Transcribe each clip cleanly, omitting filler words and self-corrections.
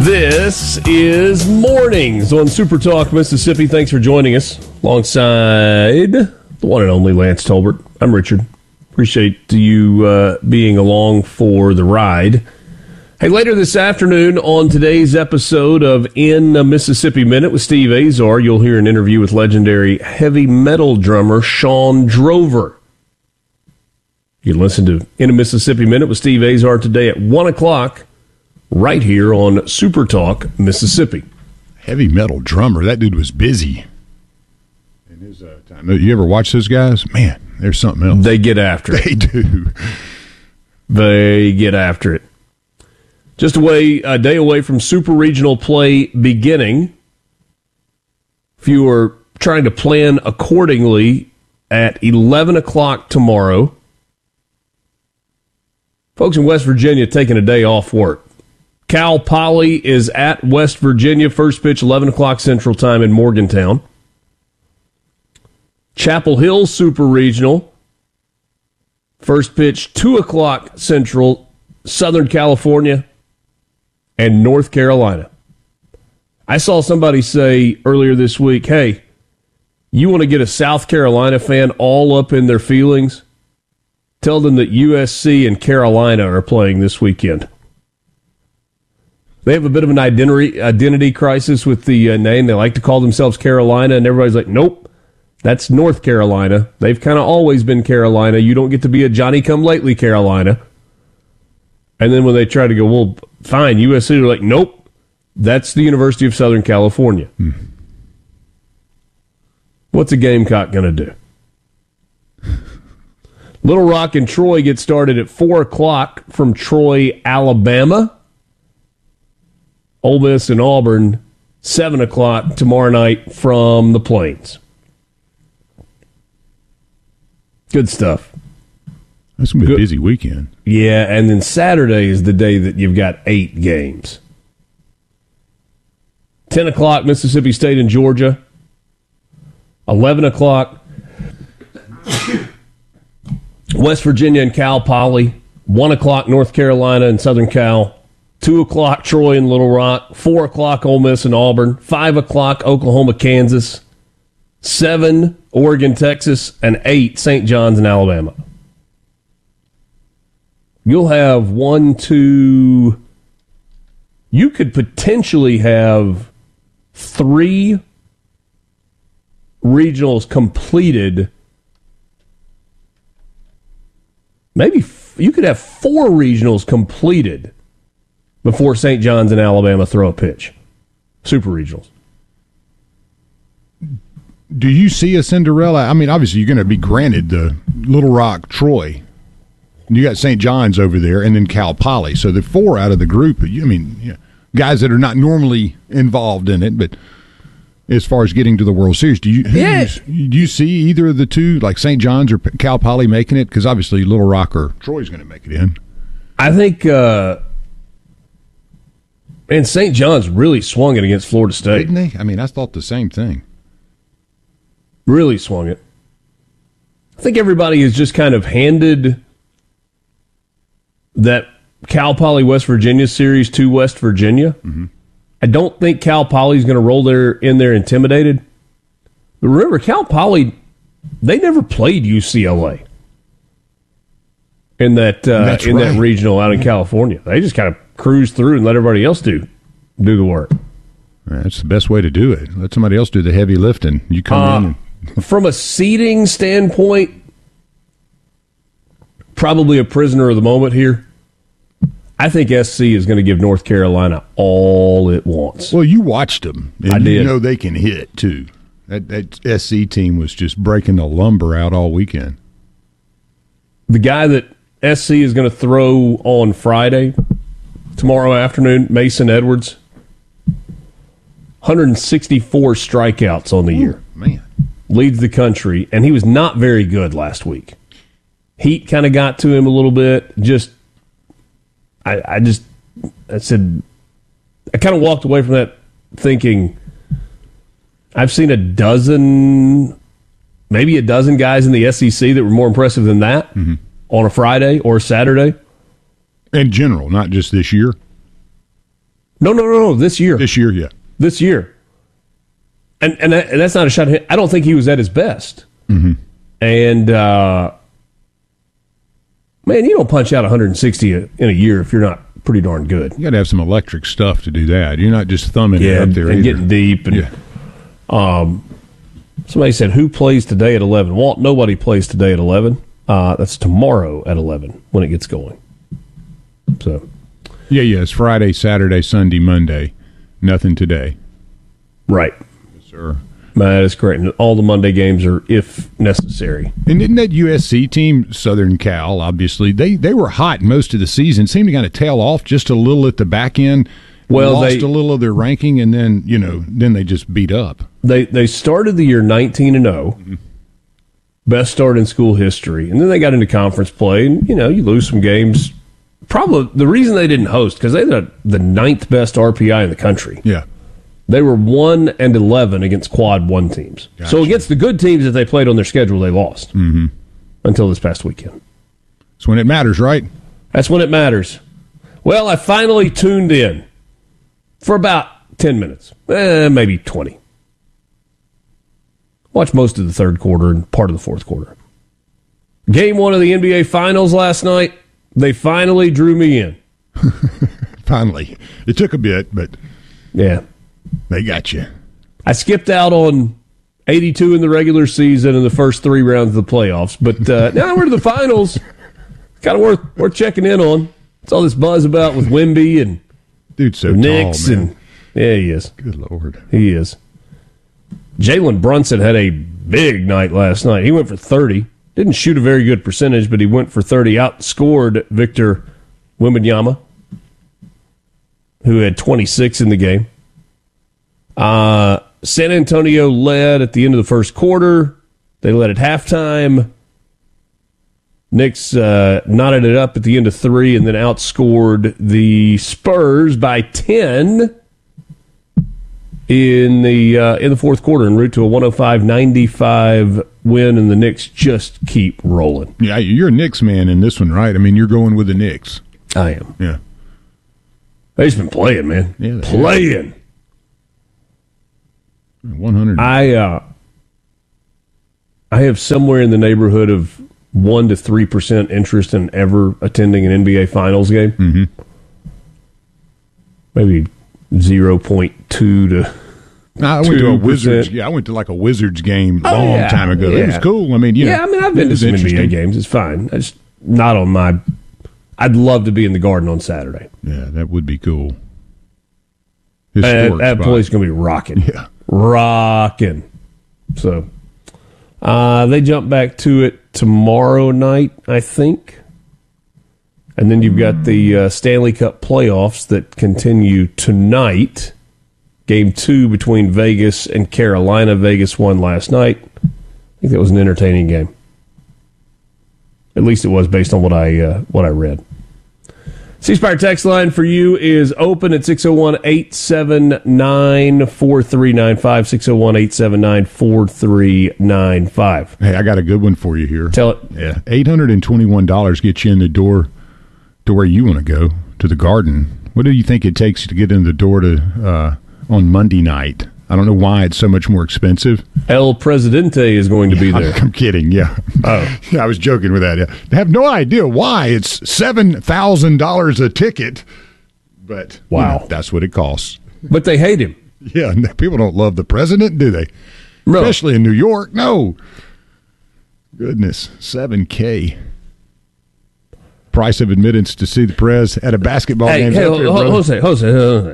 This is Mornings on Super Talk Mississippi. Thanks for joining us alongside the one and only Lance Tolbert. I'm Richard. Appreciate you being along for the ride. Hey, later this afternoon on today's episode of In a Mississippi Minute with Steve Azar, you'll hear an interview with legendary heavy metal drummer Shawn Drover. You can listen to In a Mississippi Minute with Steve Azar today at 1 o'clock right here on Super Talk Mississippi. Heavy metal drummer. That dude was busy in his time. You ever watch those guys? Man, there's something else. They get after it. They do. They get after it. Just a day away from Super Regional play beginning. If you are trying to plan accordingly, at 11 o'clock tomorrow, folks in West Virginia taking a day off work. Cal Poly is at West Virginia. First pitch, 11 o'clock Central Time in Morgantown. Chapel Hill Super Regional. First pitch, 2 o'clock Central, Southern California and North Carolina. I saw somebody say earlier this week, hey, you want to get a South Carolina fan all up in their feelings? Tell them that USC and Carolina are playing this weekend. They have a bit of an identity crisis with the name. They like to call themselves Carolina, and everybody's like, nope, that's North Carolina. They've kind of always been Carolina. You don't get to be a Johnny-come-lately Carolina. And then when they try to go, well, fine, USC, they're like, nope, that's the University of Southern California. What's a Gamecock going to do? Little Rock and Troy get started at 4 o'clock from Troy, Alabama. Ole Miss and Auburn, 7 o'clock tomorrow night from the Plains. Good stuff. That's going to be a busy weekend. Yeah, and then Saturday is the day that you've got 8 games. 10 o'clock, Mississippi State and Georgia. 11 o'clock, West Virginia and Cal Poly. 1 o'clock, North Carolina and Southern Cal. 2 o'clock, Troy and Little Rock. 4 o'clock, Ole Miss and Auburn. 5 o'clock, Oklahoma, Kansas. 7, Oregon, Texas. And 8, St. John's and Alabama. You'll have 1, 2... You could potentially have 3 regionals completed. Maybe you could have 4 regionals completed before St. John's and Alabama throw a pitch. Super regionals. Do you see a Cinderella? I mean, obviously, you're going to be granted the Little Rock, Troy. You got St. John's over there, and then Cal Poly. So the 4 out of the group, guys that are not normally involved in it, but as far as getting to the World Series, do you see either of the two, like St. John's or Cal Poly, making it? Because obviously Little Rock or Troy's going to make it in. I think, and St. John's really swung it against Florida State. Didn't they? I mean, I thought the same thing. Really swung it. I think everybody is just kind of handed that Cal Poly West Virginia series to West Virginia. Mm-hmm. I don't think Cal Poly is going to roll in there intimidated. But remember, Cal Poly, they never played UCLA in that that regional out in California. They just kind of cruised through and let everybody else do the work. That's the best way to do it. Let somebody else do the heavy lifting. You come in. From a seeding standpoint, probably a prisoner of the moment here. I think SC is going to give North Carolina all it wants. Well, you watched them, and I did. You know they can hit, too. That SC team was just breaking the lumber out all weekend. The guy that SC is going to throw on Friday, tomorrow afternoon, Mason Edwards, 164 strikeouts on the year. Man. Leads the country, and he was not very good last week. Heat kind of got to him a little bit. I said, I kind of walked away from that thinking, I've seen maybe a dozen guys in the SEC that were more impressive than that on a Friday or a Saturday. In general, not just this year. No. This year. This year, yeah. This year. And that's not a shot at him. I don't think he was at his best. Mm-hmm. And, man, you don't punch out 160 in a year if you're not pretty darn good. You got to have some electric stuff to do that. You're not just thumbing it up there and either. Getting deep. And, somebody said, who plays today at 11? Walt, nobody plays today at 11. That's tomorrow at 11 when it gets going. So, yeah. It's Friday, Saturday, Sunday, Monday. Nothing today. Right. Yes, sir. That is correct. And all the Monday games are if necessary. And didn't that USC team, Southern Cal, obviously, they were hot most of the season, seemed to kind of tail off just a little at the back end. Well, lost a little of their ranking, and then they just beat up. They started the year 19-0, best start in school history, and then they got into conference play, and you lose some games. Probably the reason they didn't host because they had the 9th best RPI in the country. Yeah, they were 1-11 against quad 1 teams. Gotcha. So against the good teams that they played on their schedule, they lost until this past weekend. That's when it matters, right? That's when it matters. Well, I finally tuned in for about 10 minutes, maybe 20. Watched most of the third quarter and part of the fourth quarter. Game 1 of the NBA Finals last night, they finally drew me in. Finally. It took a bit, but yeah, they got you. I skipped out on 82 in the regular season and the first 3 rounds of the playoffs, but now we're to the finals. Kind of worth checking in on. It's all this buzz about with Wemby and dude's so Knicks tall, man. and yeah, he is. Good Lord. He is. Jalen Brunson had a big night last night. He went for 30. Didn't shoot a very good percentage, but he went for 30. Outscored Victor Wembanyama, who had 26 in the game. San Antonio led at the end of the first quarter. They led at halftime. Knicks knotted it up at the end of 3 and then outscored the Spurs by 10 in the fourth quarter en route to a 105-95 win, and the Knicks just keep rolling. Yeah, you're a Knicks man in this one, right? I mean, you're going with the Knicks. I am. Yeah. They've just been playing, man. Yeah, playing. 100. I have somewhere in the neighborhood of 1 to 3% interest in ever attending an NBA Finals game. Mm-hmm. Maybe 0.2 to. I went to a Wizards. Yeah, I went to like a Wizards game a long time ago. Yeah. It was cool. I mean, I've been to some NBA games. It's fine. It's not on my. I'd love to be in the Garden on Saturday. Yeah, that would be cool. That place is going to be rocking. Yeah, rocking. So, they jump back to it tomorrow night, I think. And then you've got the Stanley Cup playoffs that continue tonight. Game 2 between Vegas and Carolina. Vegas won last night. I think that was an entertaining game. At least it was based on what I read. C-Spire text line for you is open at 601-879-4395, 601-879-4395. Hey, I got a good one for you here. Tell it. Yeah, $821 gets you in the door to where you want to go, to the Garden. What do you think it takes to get in the door to on Monday night? I don't know why it's so much more expensive. El Presidente is going to be there. I'm kidding, yeah. Oh. Yeah, I was joking with that. Yeah. I have no idea why. It's $7,000 a ticket, but wow, that's what it costs. But they hate him. Yeah, people don't love the president, do they? No. Especially in New York. No. Goodness, $7,000. Price of admittance to see the Prez at a basketball game. Hey, Jose.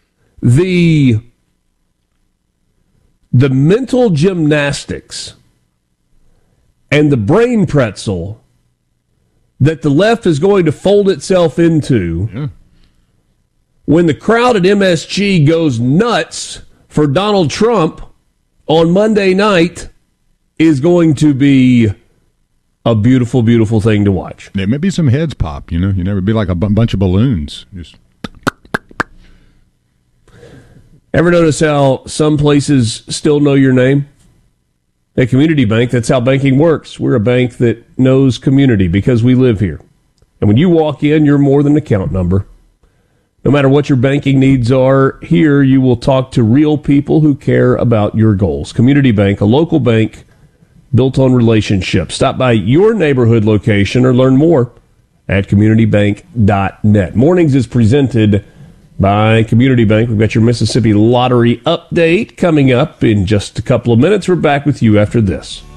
The mental gymnastics and the brain pretzel that the left is going to fold itself into when the crowd at MSG goes nuts for Donald Trump on Monday night is going to be a beautiful, beautiful thing to watch. There may be some heads pop, you never be like a bunch of balloons. Just ever notice how some places still know your name? At Community Bank, that's how banking works. We're a bank that knows community because we live here. And when you walk in, you're more than an account number. No matter what your banking needs are, here you will talk to real people who care about your goals. Community Bank, a local bank built on relationships. Stop by your neighborhood location or learn more at communitybank.net. Mornings is presented by Community Bank. We've got your Mississippi Lottery update coming up in just a couple of minutes. We're back with you after this.